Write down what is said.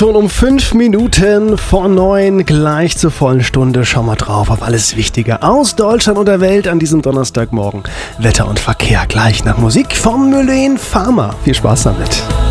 Schon um 5 Minuten vor 9, gleich zur vollen Stunde. Schau mal drauf auf alles Wichtige aus Deutschland und der Welt an diesem Donnerstagmorgen. Wetter und Verkehr gleich nach Musik von Mylène Farmer. Viel Spaß damit.